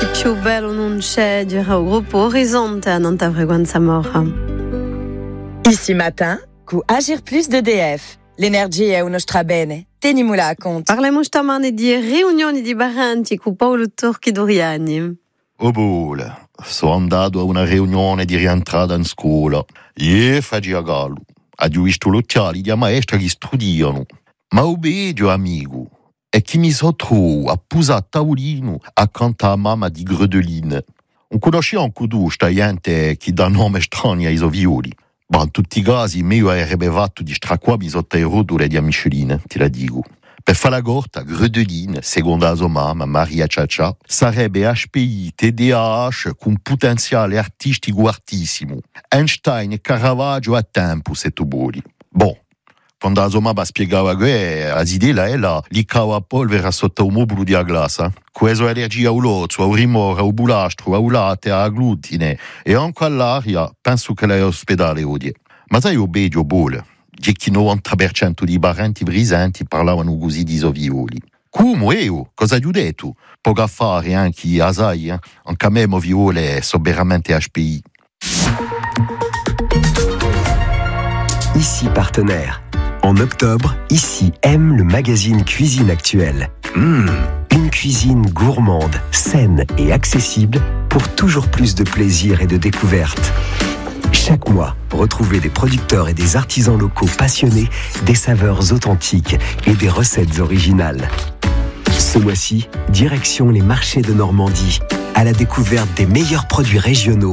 Il più bello non c'è, dirà au gruppo Orizzonte a Nanta Frequenza Mora. Ici matin, cu Agir Plus d'EDF. L'energia è uno strabene. Tenimula a conto. Parliamo stamane di riunioni di baranti con Paolo Torchi Doriani. Oh bola, sono andato a una riunione di rientrata in scuola. E faccia gallo. Ho visto l'occhiali di maestra che studiano. Ma obedio, amico. E chi mi trovato a posare a tavolino accanto a mamma di Gredeline. Non conosciamo anche sta gente che dà nome strani ai violi. Ma in tutti i casi, meglio avrebbe fatto di straquami sotto i rotoli di Micheline, ti la dico. Per fare la corta, Gredeline, secondo la sua mamma, Maria Ciaccia, sarebbe HPI, TDAH con potenziale artistico altissimo. Einstein e Caravaggio a tempo, se tu vuoi. Bon, quando la sua mamma spiegava che la idea era li cava polvere sotto un mobile di glassa. Questa allergia all'ozzo, al rimore, al bulastro, al latte, al glutine e anche all'aria, penso che lei è ospedale oggi. Ma sai, obedio, bole. Che il 90% dei parenti presenti parlavano così di sovioli. Come io? Cosa gli ho detto? Poco a fare anche a sai, anche a me viole sono veramente HPI. Ici Partenaire. En octobre, Ici aime le magazine Cuisine Actuelle. Une cuisine gourmande, saine et accessible pour toujours plus de plaisir et de découverte. Chaque mois, retrouvez des producteurs et des artisans locaux passionnés, des saveurs authentiques et des recettes originales. Ce mois-ci, direction les marchés de Normandie, à la découverte des meilleurs produits régionaux